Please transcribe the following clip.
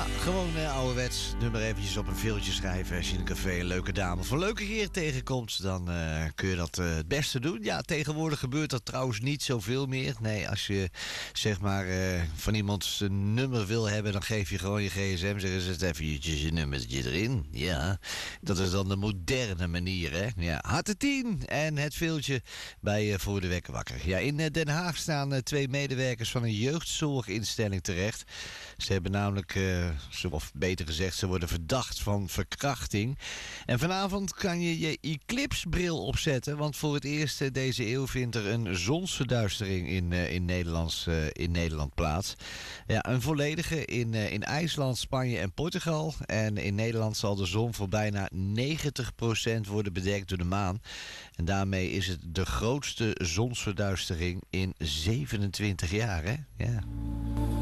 gewoon ouderwets nummer eventjes op een veeltje schrijven. Als je in een café een leuke dame of een leuke heer tegenkomt, dan kun je dat het beste doen. Ja, tegenwoordig gebeurt dat trouwens niet zoveel meer. Nee, als je zeg maar van iemand zijn nummer wil hebben, dan geef je gewoon je gsm. Zeggen ze eventjes je nummertje erin. Ja, dat is dan de moderne manier, hè. Ja, harte 10 en het veeltje bij Voor de Wekker Wakker. Ja, in Den Haag staan 2 medewerkers van een jeugdzorginstelling terecht. Ze hebben namelijk, of beter gezegd, ze worden verdacht van verkrachting. En vanavond kan je je Eclipse-bril opzetten, want voor het eerst deze eeuw vindt er een zonsverduistering in Nederland plaats. Ja, een volledige in IJsland, Spanje en Portugal. En in Nederland zal de zon voor bijna 90% worden bedekt door de maan. En daarmee is het de grootste zonsverduistering in 27 jaar, hè? Ja.